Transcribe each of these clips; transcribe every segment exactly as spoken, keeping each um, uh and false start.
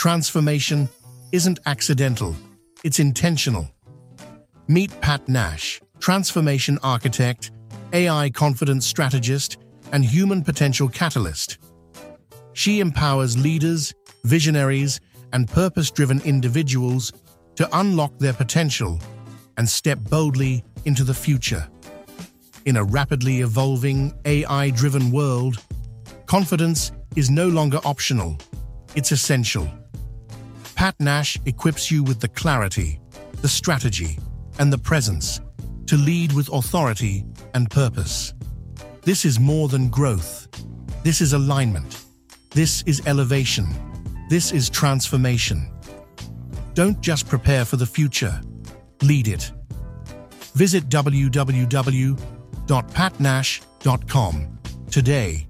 Transformation isn't accidental, it's intentional. Meet Pat Nash, transformation architect, A I confidence strategist, and human potential catalyst. She empowers leaders, visionaries, and purpose-driven individuals to unlock their potential and step boldly into the future. In a rapidly evolving, A I-driven world, confidence is no longer optional, it's essential. Pat Nash equips you with the clarity, the strategy, and the presence to lead with authority and purpose. This is more than growth. This is alignment. This is elevation. This is transformation. Don't just prepare for the future, lead it. Visit w w w dot pat nash dot com today.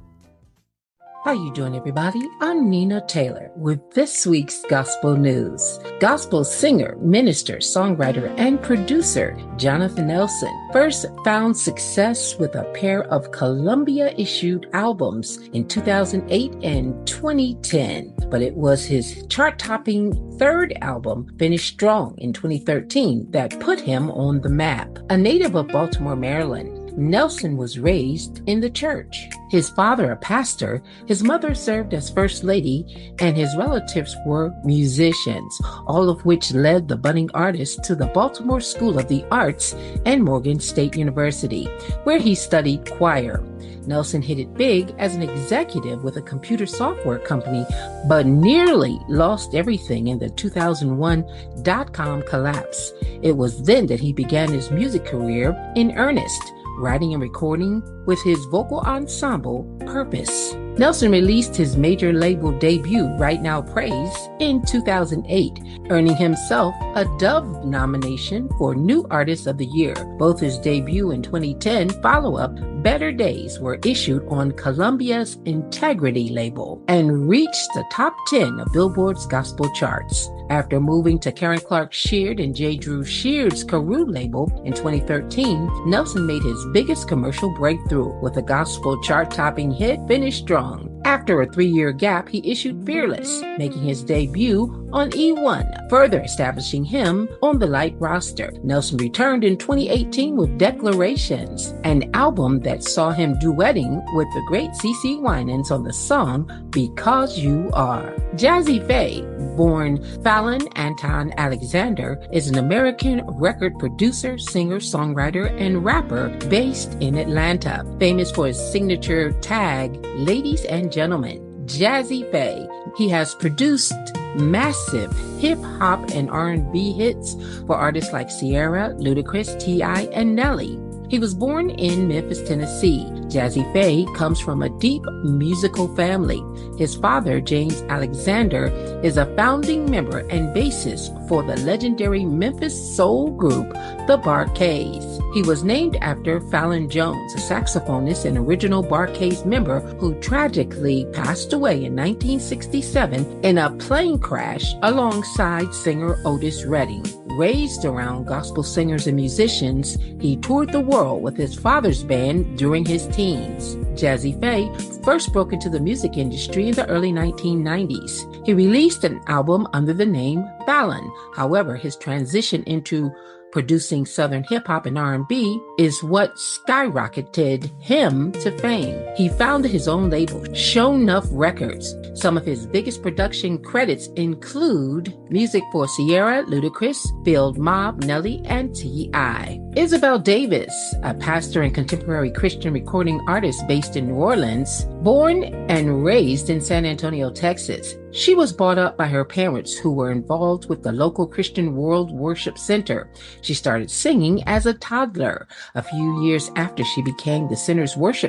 How you doing, everybody? I'm Nina Taylor with this week's Gospel News. Gospel singer, minister, songwriter, and producer Jonathan Nelson first found success with a pair of Columbia-issued albums in two thousand eight and twenty ten, but it was his chart-topping third album, Finished Strong, in twenty thirteen that put him on the map. A native of Baltimore, Maryland, Nelson was raised in the church. His father, a pastor, his mother served as first lady, and his relatives were musicians, all of which led the budding artist to the Baltimore School of the Arts and Morgan State University, where he studied choir. Nelson hit it big as an executive with a computer software company, but nearly lost everything in the two thousand one dot-com collapse. It was then that he began his music career in earnest, writing and recording with his vocal ensemble, Purpose. Nelson released his major label debut, Right Now Praise, in two thousand eight, earning himself a Dove nomination for New Artist of the Year. Both his debut and twenty ten follow-up, Better Days, were issued on Columbia's Integrity label and reached the top ten of Billboard's gospel charts. After moving to Karen Clark Sheard and J. Drew Sheard's Carew label in twenty thirteen, Nelson made his biggest commercial breakthrough with a gospel chart-topping hit, Finished Strong. After a three-year gap, he issued Fearless, making his debut on E one, further establishing him on the Light roster. Nelson returned in twenty eighteen with Declarations, an album that saw him duetting with the great CeCe Winans on the song Because You Are. Jazze Pha, born Fallon Anton Alexander, is an American record producer, singer, songwriter, and rapper based in Atlanta, famous for his signature tag, Ladies and Gentlemen. Jazze Pha. He has produced massive hip-hop and R and B hits for artists like Ciara, Ludacris, T I, and Nelly. He was born in Memphis, Tennessee. Jazze Pha comes from a deep musical family. His father, James Alexander, is a founding member and bassist for the legendary Memphis soul group, the Bar-Kays. He was named after Fallon Jones, a saxophonist and original Bar-Kays member who tragically passed away in nineteen sixty-seven in a plane crash alongside singer Otis Redding. Raised around gospel singers and musicians, he toured the world with his father's band during his teens. Jazze Pha first broke into the music industry in the early nineteen nineties. He released an album under the name Fallon. However, his transition into producing Southern hip-hop and R and B is what skyrocketed him to fame. He founded his own label, Show Nuff Records. Some of his biggest production credits include music for Ciara, Ludacris, Field Mob, Nelly, and T I Isabel Davis, a pastor and contemporary Christian recording artist based in New Orleans, born and raised in San Antonio, Texas. She was brought up by her parents, who were involved with the local Christian World Worship Center. She started singing as a toddler. A few years after she became the center's worship